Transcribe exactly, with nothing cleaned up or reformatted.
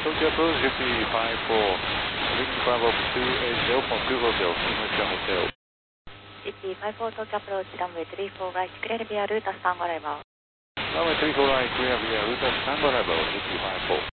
Tokyo Approach J P five four, Victor Bravo two eight zero from Google Hotel, Signature Hotel. J P five four Tokyo Approach runway three four right, clear via route stand arrival. Runway three four right, clear via route stand arrival, J P five four.